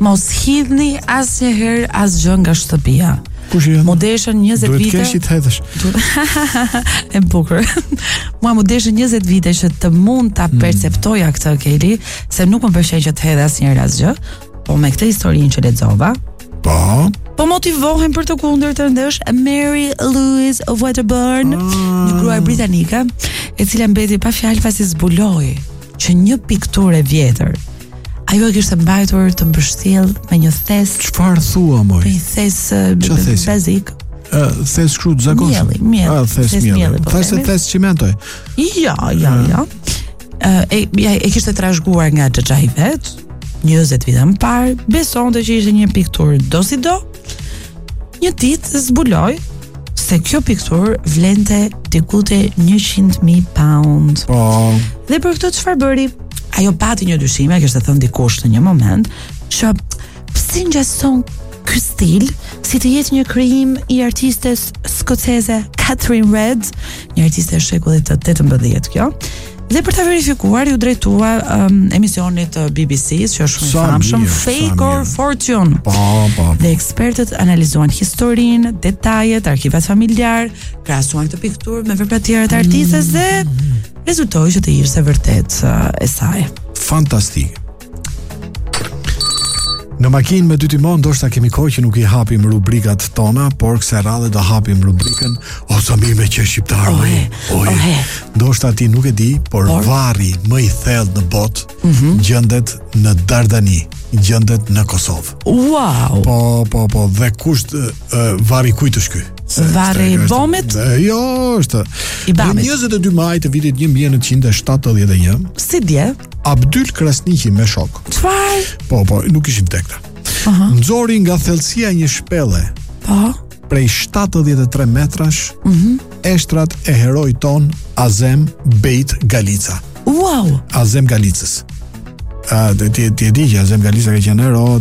Mos hidhni asnjëherë asgjë nga shtëpia. Mu deshën 20 vite. Duhet kesh i të hedhësh. E bukur. Mua mu deshën 20 vite që të mund ta perceptoja këtë, Keli, se nuk më pëlqen që të hedh asnjëherë asgjë, po me këtë historinë që lexova, po motivohem për të kundërtën dhe është Mary Louise Wedderburn, një gruaj britanike, e cila mbeti pa fjalë pasi zbuloi që një pikturë e vjetër ajo e kishte mbajtur të mbështjell me një thes. Çfarë thua, moj? Një thes bazik. Thes kështu zakonshëm. Thes mielli. Thashë thes cimentoj. Ja. E kishte trashëguar nga xhaxha i vet, 20 vite më parë, besonte që ishte një pikturë do si do. Një ditë zbuloi se kjo pikturë vlente dikute 100.000 pound. Dhe për këtë çfarë bëri? Ajo pati një dyshime, kishte thënë dikush në një moment, që pse ngjason ky stil si të jetë një krijim i artistes skoceze Catherine Red, një artiste e shekullit të 18 kjo. Dhe për ta verifikuar ju drejtua emisionit BBC-s që është shumë i famshëm, Fake or Fortune. Dhe ekspertët analizuan historinë, detajet, arkivat familjar, krahasuan këtë pikturë me vepra tjera të artistes dhe rezultoi që të ishte vërtet e saj. Fantastike. Në makinë me dy timon ndoshta kemi kohë që nuk i hapim rubrikat tona, por kësaj radhe do hapim rubrikën O sa mirë me që shqiptar. Ndoshta ti nuk e di, por varri më i thellë në botë gjendet në Dardani, gjendet në Kosovë. Wow. Po, dhe kusht varri kujt është ky? Varri i bomit? Jo, është. I bamit. Në 22 maj të vitit 1971. Si dje? Abdyl Krasniqi me shok. Çfarë? Po, nuk ishin vdekta. Nxori nga thellësia një shpelle. Prej 73 metrash, eshtrat e heroi ton Azem Bejt Galica. Wow. Azem Galicës. Ti e di që Azem Galica ka qenë hero,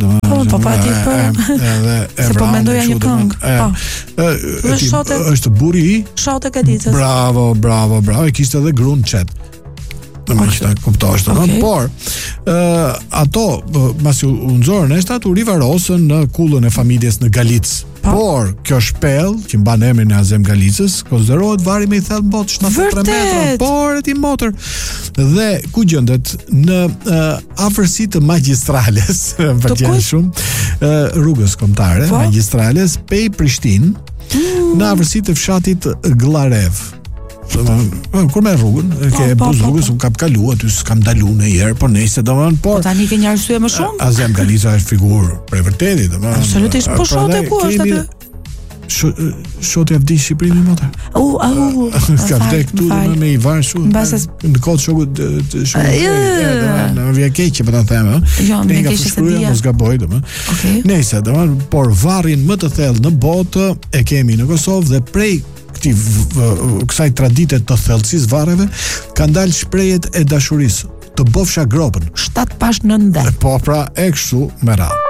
se po mendoja një këngë. Është burri i Shote Galicës. Bravo, e kishte edhe gruan çet. Kuptosh të thonë, por ato masi u nxorën eshtrat u rivarosën në kullën e familjes në Galicë. Por kjo shpellë që mban emrin e Azem Galicës konsiderohet vari më i thellë në botë, 73 metra, por e ti motor. Dhe ku gjendet në afërsi të magjistrales, pëlqen shumë, rrugës kombëtare, magjistrales pej Prishtinë, në afërsi të fshatit Glarev. Kur me rrugën, ke buz rrugës, unë kam kalu aty, s'kam dalu në herë, por nejse, po tani ke një arsye më shumë? Azem Galica është figurë prej vërtetit, absolutisht, po shote ku është aty? Shote e vdi Shqipërinë motor. Ka vdek këtu me i varë shumë. Në kodë shokut shumë. Në vje keqe për të theme. Jo, me keqe se dhja. Mos gaboj, nejse, por varrin më të thellë në botë e kemi në Kosovë dhe prej kësaj tradite të thellësisë varreve kanë dalë shprehjet e dashurisë, të bofsha gropën 7 pash 9. Po pra e kështu me radhë.